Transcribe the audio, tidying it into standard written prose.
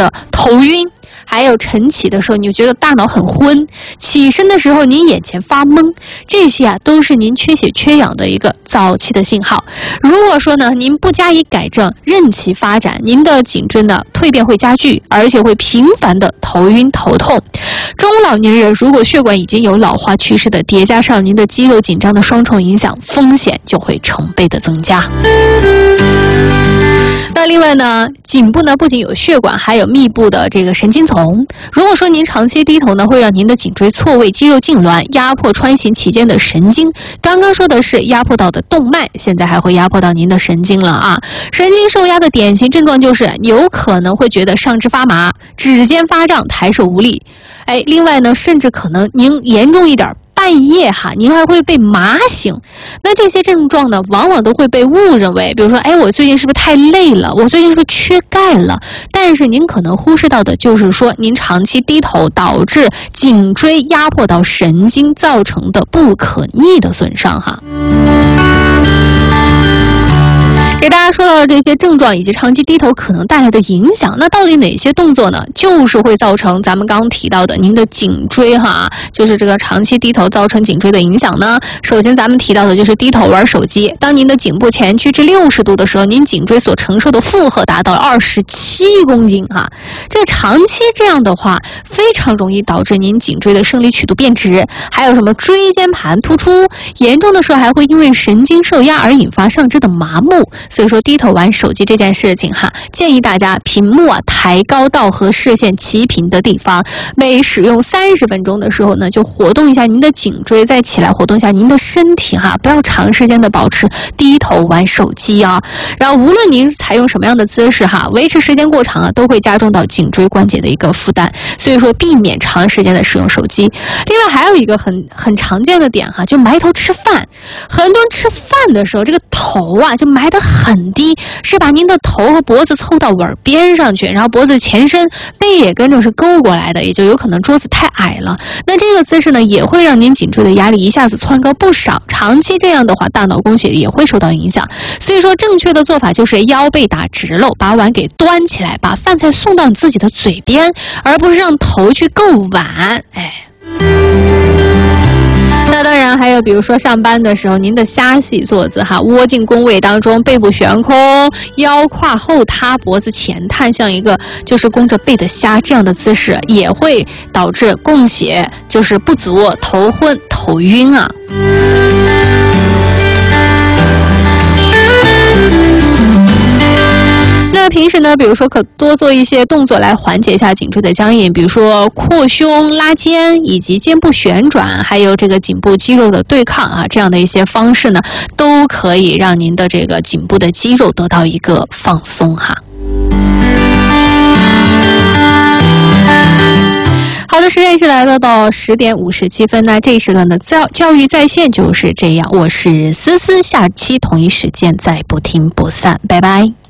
的头晕，还有晨起的时候你就觉得大脑很昏，起身的时候您眼前发懵，这些都是您缺血缺氧的一个早期的信号。如果说呢您不加以改正，任其发展，您的颈椎呢蜕变会加剧，而且会频繁的头晕头痛。中老年人如果血管已经有老化趋势的，叠加上您的肌肉紧张的双重影响，风险就会成倍的增加。那另外呢，颈部呢不仅有血管，还有密布的这个神经丛。如果说您长期低头呢，会让您的颈椎错位、肌肉痉挛，压迫穿行期间的神经。刚刚说的是压迫到的动脉，现在还会压迫到您的神经了啊！神经受压的典型症状就是有可能会觉得上肢发麻、指尖发胀、抬手无力。另外呢，甚至可能您严重一点，半夜您还会被麻醒。那这些症状呢，往往都会被误认为，比如说我最近是不是太累了，我最近是不是缺钙了，但是您可能忽视到的就是说您长期低头导致颈椎压迫到神经造成的不可逆的损伤给大家说到的这些症状以及长期低头可能带来的影响，那到底哪些动作呢就是会造成咱们刚刚提到的您的颈椎就是这个长期低头造成颈椎的影响呢？首先咱们提到的就是低头玩手机，当您的颈部前屈至60度的时候，您颈椎所承受的负荷达到27公斤这个长期这样的话，非常容易导致您颈椎的生理曲度变直，还有什么椎间盘突出，严重的时候还会因为神经受压而引发上肢的麻木。所以说低头玩手机这件事情建议大家屏幕抬高到和视线齐平的地方，每使用30分钟的时候呢，就活动一下您的颈椎，再起来活动一下您的身体不要长时间的保持低头玩手机然后无论您采用什么样的姿势维持时间过长都会加重到颈椎关节的一个负担，所以说避免长时间的使用手机。另外还有一个很常见的点就埋头吃饭，很多人吃饭的时候这个头就埋得很低，是把您的头和脖子凑到碗边上去，然后脖子前伸，背也跟着是勾过来的，也就有可能桌子太矮了。那这个姿势呢，也会让您颈椎的压力一下子窜高不少，长期这样的话，大脑供血也会受到影响。所以说正确的做法就是腰背打直了，把碗给端起来，把饭菜送到你自己的嘴边，而不是让头去够碗。那当然还有比如说上班的时候，您的虾戏坐姿窝进弓位当中，背部悬空，腰胯后塌，脖子前探，像一个就是弓着背的虾，这样的姿势也会导致供血就是不足，头昏头晕那平时呢，比如说可多做一些动作来缓解一下颈椎的僵硬，比如说扩胸、拉肩，以及肩部旋转，还有这个颈部肌肉的对抗这样的一些方式呢，都可以让您的这个颈部的肌肉得到一个放松好的，时间是来到10点57分，那这一时段的教育在线就是这样，我是思思，下期同一时间再不听不散，拜拜。